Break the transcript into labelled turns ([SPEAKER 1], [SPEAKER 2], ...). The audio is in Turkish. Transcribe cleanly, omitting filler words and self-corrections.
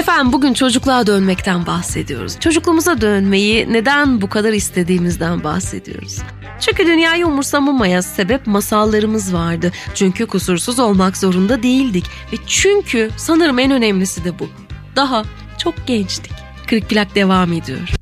[SPEAKER 1] Efendim bugün çocukluğa dönmekten bahsediyoruz. Çocukluğumuza dönmeyi neden bu kadar istediğimizden bahsediyoruz. Çünkü dünyayı umursamamaya sebep masallarımız vardı. Çünkü kusursuz olmak zorunda değildik. Ve çünkü sanırım en önemlisi de bu. Daha çok gençtik. Kırık Plak devam ediyor.